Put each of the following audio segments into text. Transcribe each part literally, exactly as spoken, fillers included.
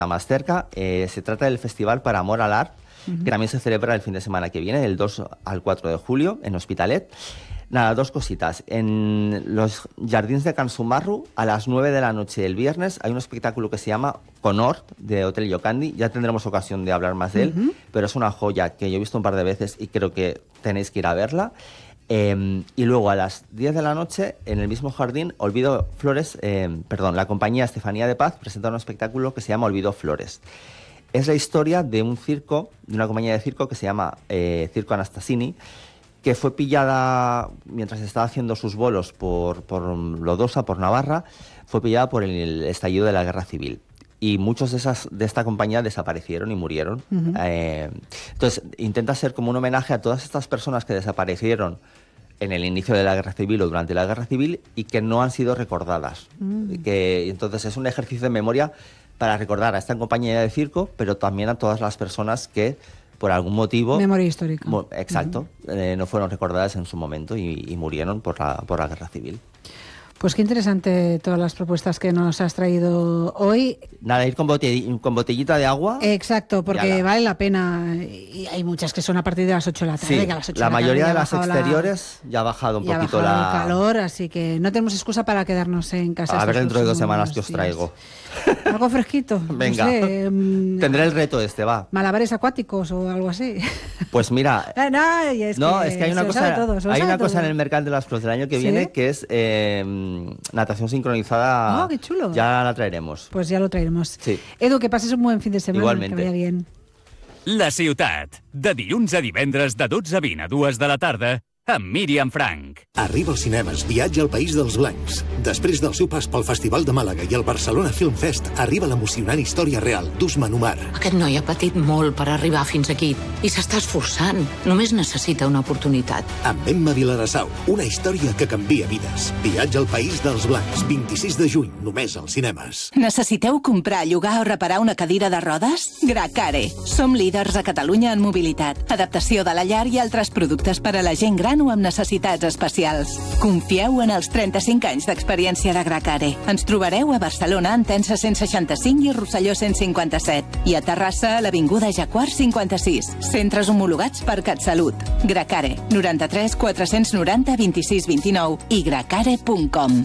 más cerca. Eh, se trata del Festival para Amor al Art, uh-huh. que también se celebra el fin de semana que viene, del dos al cuatro de julio, en Hospitalet. Nada, dos cositas. En los Jardins de Can Sumarru, a las nueve de la noche del viernes, hay un espectáculo que se llama Conort, de Hotel Yocandi. Ya tendremos ocasión de hablar más de él, uh-huh. pero es una joya que yo he visto un par de veces y creo que tenéis que ir a verla. Eh, y luego a las diez de la noche, en el mismo jardín, Olvido Flores, eh, perdón, la compañía Estefanía de Paz presenta un espectáculo que se llama Olvido Flores. Es la historia de un circo, de una compañía de circo que se llama eh, Circo Anastasini, que fue pillada mientras estaba haciendo sus bolos por, por Lodosa, por Navarra, fue pillada por el estallido de la Guerra Civil. Y muchos de, esas, de esta compañía desaparecieron y murieron. Uh-huh. Eh, entonces, intenta ser como un homenaje a todas estas personas que desaparecieron en el inicio de la Guerra Civil o durante la Guerra Civil y que no han sido recordadas. Uh-huh. Que, entonces, es un ejercicio de memoria para recordar a esta compañía de circo, pero también a todas las personas que, por algún motivo... Memoria histórica. Exacto. Uh-huh. eh, no fueron recordadas en su momento y, y murieron por la, por la Guerra Civil. Pues qué interesante todas las propuestas que nos has traído hoy. Nada, ir con, botell con botellita de agua. Exacto, porque vale la pena. Y hay muchas que son a partir de las ocho de la tarde. Sí, que a las ocho la de la mayoría tarde de las exteriores la... ya ha bajado un ya poquito ha bajado la... el calor, así que no tenemos excusa para quedarnos en casa. A ver dentro de dos semanas que os traigo. ¿Algo fresquito? Venga, no sé, um, tendré el reto este, va. Malabares acuáticos o algo así. Pues mira... eh, no, es no, que es que hay una cosa, todo, hay una cosa en el Mercat de las Flors del año que ¿Sí? viene que es eh, natación sincronizada. Oh, qué chulo. Ya la traeremos. Pues ya lo traeremos. Sí. Edu, que pases un buen fin de semana. Igualmente. Que vaya bien. La ciutat, de dilluns a divendres de dotze a vint a dues de la tarda, amb Míriam Frank. Arriba als cinemes Viatge al País dels Blancs. Després del seu pas pel Festival de Màlaga i el Barcelona Film Fest, arriba l'emocionant història real d'Usman Umar. Aquest noi ha patit molt per arribar fins aquí i s'està esforçant. Només necessita una oportunitat. Amb Emma Vilarassau, una història que canvia vides. Viatge al País dels Blancs, vint-i-sis de juny, només als cinemes. Necessiteu comprar, llogar o reparar una cadira de rodes? Gracare. Som líders a Catalunya en mobilitat, adaptació de la llar i altres productes per a la gent gran o amb necessitats especials. Confieu en els trenta-cinc anys d'experiència de Gracare. Ens trobareu a Barcelona, Entença cent seixanta-cinc i Rosselló cent cinquanta-set. I a Terrassa, a l'Avinguda Jacquard cinquanta-sis. Centres homologats per CatSalut. Gracare, noranta-tres quatre-cents noranta vint-i-sis vint-i-nou i gracare punt com.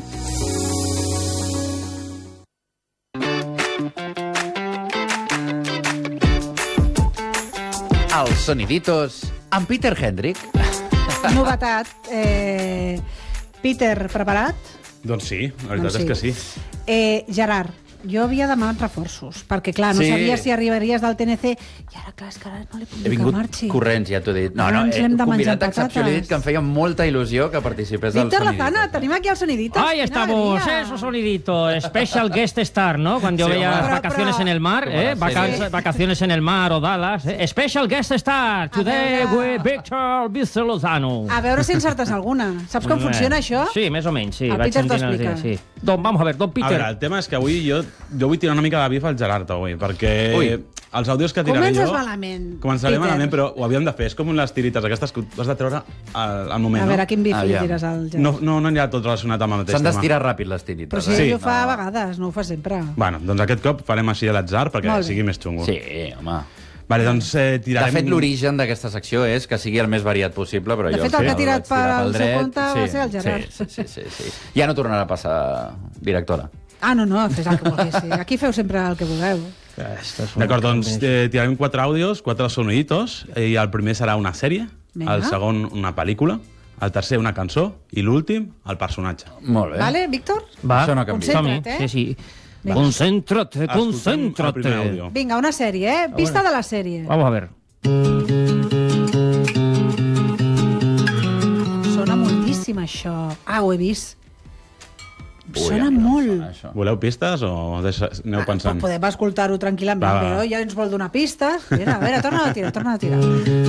Els Soniditos amb Peter Hendrick. Novetat. Eh, Peter, preparat? Doncs sí, la veritat doncs sí. és que sí. Eh, Gerard, jo havia demanat reforços, perquè clar, no sí. sabia si arribaries del T N C i ara clar, és que ara no li puc dir que marxi. Corrents, ja t'ho he dit. No, no, eh, convidat d'excepció, li he dit que em feia molta il·lusió que participés del Víctor Sonidito. Lozana, tenim aquí el Sonidito. Ahí estamos, eso Sonidito, special guest star, ¿no? Cuando yo sí, veía pero, vacaciones pero... en el mar, ¿eh? Vaca sí. Vacaciones en el mar o Dallas, ¿eh? Special guest star, today with Víctor Víctor Lozano. A veure si encertes alguna. Saps com funciona això? Sí, més o menys, sí. El Peter t'ho explica. Sí. Don, vamos a ver, don Peter. A veure, el tema és que avui jo, jo vull tirar una mica de bif al Gerard avui, perquè Ui. els àudios que tiraré Comences jo... malament, Començaré Peter. malament, però ho havíem de fer. És com les tirites aquestes que has de treure al, al moment, no? A veure, no? quin bif li tires al Gerard? No, no, no hi ha tot relacionat amb el mateix tema. S'han d'estirar ràpid les tirites. Però si eh? ell ho fa a vegades, no ho fa sempre. Bueno, doncs aquest cop farem així a l'atzar perquè sigui més xungo. Sí, home. Vale, doncs eh, tirarem... De fet, l'origen d'aquesta secció és que sigui el més variat possible, però de jo... fet, el que ha tirat per al seu dret, compte sí, va ser el Gerard. Sí, sí, sí, sí. Ja no tornarà a passar, directora. Ah, no, no, fes el que vulguis. Aquí feu sempre el que vulgueu. D'acord, doncs eh, tirarem quatre àudios, quatre soniditos, i el primer serà una sèrie, Venga. el segon una pel·lícula, el tercer una cançó i l'últim el personatge. Molt bé. Vale, Víctor? Va, això no canvia. Concentra't, eh? Sí, sí. Concéntrate, concéntrate. Vinga, una sèrie, eh? Pista de la sèrie. Vamos a ver. Sona moltíssim, això. Ah, ho he vist. Ui, sona no molt. Sona això. Voleu pistes o deixa, aneu pensant? Ah, podem escoltar-ho tranquil·lament, Va, va. però ja ens vol donar pistes. Mira, a veure, torna a tirar, torna a tirar.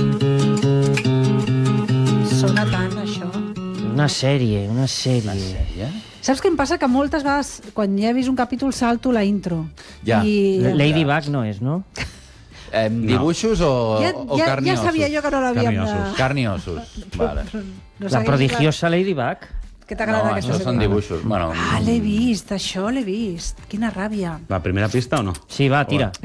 Sona tant, això. Una sèrie, una sèrie. Una sèrie? Saps què em passa? Que moltes vegades, quan ja he vist un capítol, salto la intro. Ja. I... Ladybug no és, no? Eh, dibuixos o, ja, o ja, carn i ja ossos? sabia jo que no l'havíem de... Carn i ossos. Vale. No La prodigiosa Ladybug. Què t'agrada No, aquesta això sèrie? són dibuixos. Bueno, Ah, l'he vist, això l'he vist. Quina ràbia. La primera pista o no? Sí, va, tira.